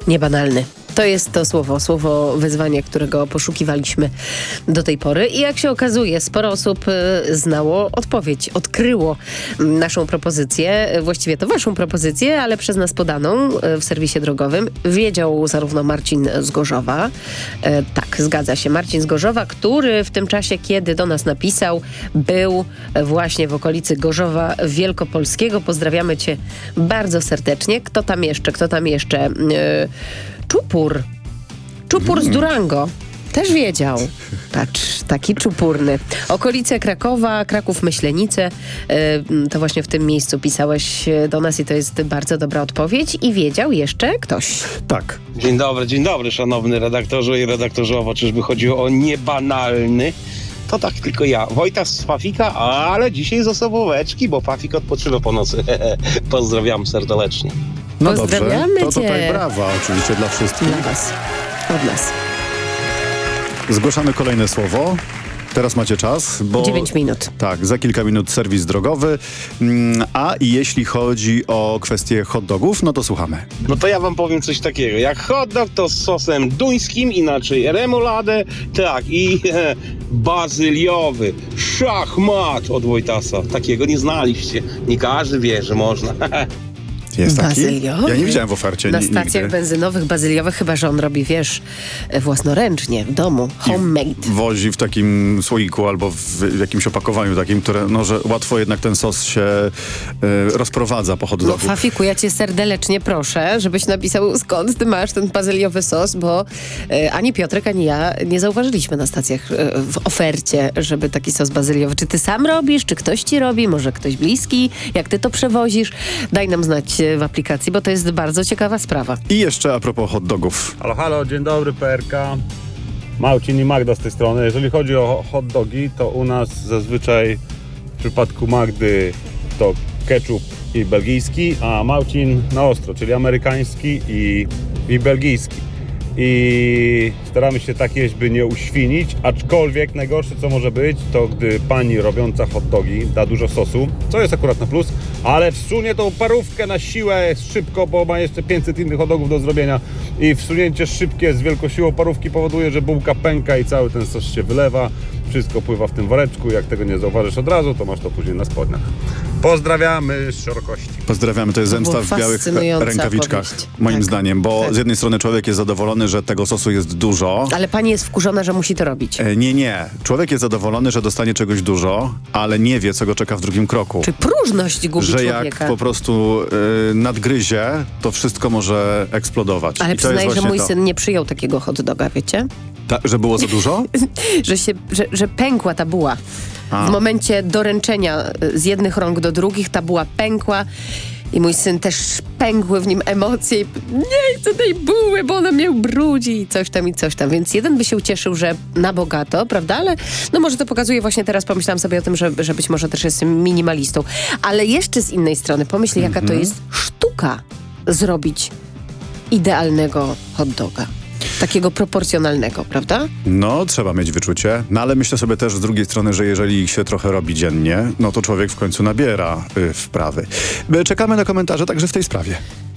Niebanalny. To jest to słowo wyzwanie, którego poszukiwaliśmy do tej pory. I jak się okazuje, sporo osób znało odpowiedź, odkryło naszą propozycję, właściwie to waszą propozycję, ale przez nas podaną w serwisie drogowym. Wiedział zarówno Marcin z Gorzowa, tak, zgadza się, Marcin z Gorzowa, który w tym czasie, kiedy do nas napisał, był właśnie w okolicy Gorzowa Wielkopolskiego. Pozdrawiamy cię bardzo serdecznie. Kto tam jeszcze? Czupur z Durango. Też wiedział. Patrz, taki czupurny. Okolice Krakowa, Kraków-Myślenice. To właśnie w tym miejscu pisałeś do nas i to jest bardzo dobra odpowiedź. I wiedział jeszcze ktoś. Tak. Dzień dobry, szanowny redaktorze i redaktorzowo. Czyżby chodziło o niebanalny? To tak tylko ja. Wojtas z Fafika, ale dzisiaj z osobóweczki, bo Fafik odpoczywa po nocy. Pozdrawiam serdecznie. No Pozdrawiamy dobrze. To tutaj cię. brawa oczywiście dla wszystkich. Dla was. Od nas. Zgłaszamy kolejne słowo. Teraz macie czas, bo... 9 minut. Tak, za kilka minut serwis drogowy. A jeśli chodzi o kwestię hot dogów, no to słuchamy. No to ja wam powiem coś takiego. Jak hot dog to z sosem duńskim, inaczej remoladę, tak, i bazyliowy. Szachmat od Wojtasa. Takiego nie znaliście. Nie każdy wie, że można. Jest taki? Bazyliowy? Ja nie widziałem w ofercie Na stacjach nigdy. benzynowych bazyliowych, chyba że on robi, własnoręcznie, w domu. Homemade. Wozi w takim słoiku albo w jakimś opakowaniu takim, które, no, że łatwo jednak ten sos się rozprowadza po hot No dogu. Fafiku, ja cię serdecznie proszę, żebyś napisał, skąd ty masz ten bazyliowy sos, bo ani Piotrek, ani ja nie zauważyliśmy na stacjach w ofercie, żeby taki sos bazyliowy. Czy ty sam robisz, czy ktoś ci robi, może ktoś bliski, jak ty to przewozisz? Daj nam znać w aplikacji, bo to jest bardzo ciekawa sprawa. I jeszcze a propos hot dogów. Halo, dzień dobry PRK. Małcin i Magda z tej strony. Jeżeli chodzi o hot dogi, to u nas zazwyczaj w przypadku Magdy to ketchup i belgijski, a Małcin na ostro, czyli amerykański i belgijski. I staramy się tak jeść, by nie uświnić, aczkolwiek najgorsze co może być, to gdy pani robiąca hot dogi da dużo sosu, co jest akurat na plus, ale wsunie tą parówkę na siłę szybko, bo ma jeszcze 500 innych hot dogów do zrobienia i wsunięcie szybkie z wielką siłą parówki powoduje, że bułka pęka i cały ten sos się wylewa, wszystko pływa w tym woreczku, jak tego nie zauważysz od razu, to masz to później na spodniach. Pozdrawiamy z szerokości. Pozdrawiamy, to jest To zemsta była w białych fascynująca rękawiczkach, opowieść. moim Tak. zdaniem, bo Tak. z jednej strony człowiek jest zadowolony, że tego sosu jest dużo. Ale pani jest wkurzona, że musi to robić. Nie. Człowiek jest zadowolony, że dostanie czegoś dużo, ale nie wie, co go czeka w drugim kroku. Czy próżność gubi Że człowieka? jak po prostu nadgryzie, to wszystko może eksplodować. Ale I to jest przyznaję, że właśnie mój to. syn nie przyjął takiego hot doga, wiecie? Że było za dużo? że pękła ta buła. W momencie doręczenia z jednych rąk do drugich ta buła pękła i mój syn też pękły w nim emocje. Nie chcę tej buły, bo ona mnie ubrudzi i coś tam. Więc jeden by się ucieszył, że na bogato, prawda? Ale no może to pokazuje właśnie teraz, pomyślałam sobie o tym, że być może też jestem minimalistą. Ale jeszcze z innej strony pomyśl, jaka to jest sztuka zrobić idealnego hot doga. Takiego proporcjonalnego, prawda? No, trzeba mieć wyczucie. No, ale myślę sobie też z drugiej strony, że jeżeli ich się trochę robi dziennie, no to człowiek w końcu nabiera wprawy. Czekamy na komentarze także w tej sprawie.